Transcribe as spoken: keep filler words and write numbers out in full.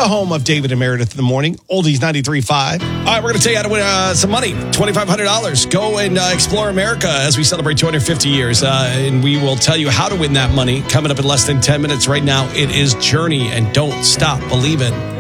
the home of David and Meredith in the morning, Oldies ninety-three point five. All right, we're going to tell you how to win uh, some money, twenty-five hundred dollars. Go and uh, explore America as we celebrate two hundred fifty years, uh, and we will tell you how to win that money coming up in less than ten minutes. Right now, it is Journey and Don't Stop Believin'.